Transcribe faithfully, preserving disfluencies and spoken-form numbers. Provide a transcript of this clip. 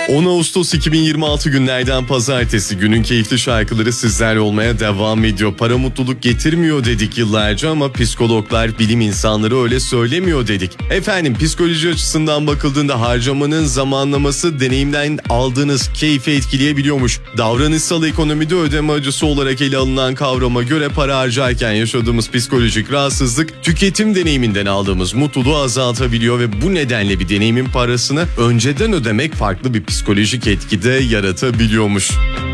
on Ağustos iki bin yirmi altı günlerden pazartesi, günün keyifli şarkıları sizlerle olmaya devam ediyor. Para mutluluk getirmiyor dedik yıllarca ama psikologlar, bilim insanları öyle söylemiyor dedik. Efendim, psikoloji açısından bakıldığında harcamanın zamanlaması deneyimden aldığınız keyfi etkileyebiliyormuş. Davranışsal ekonomide ödeme acısı olarak ele alınan kavrama göre para harcarken yaşadığımız psikolojik rahatsızlık tüketim deneyiminden aldığımız mutluluğu azaltabiliyor ve bu nedenle bir deneyimin parasını önceden ödemek farklı bir psikolojik etki de yaratabiliyormuş.